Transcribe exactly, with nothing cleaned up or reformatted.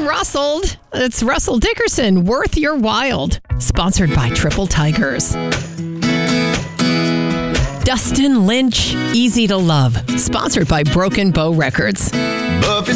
Rustled. It's Russell Dickerson, Worth Your Wild. Sponsored by Triple Tigers. Dustin Lynch, Easy to Love. Sponsored by Broken Bow Records.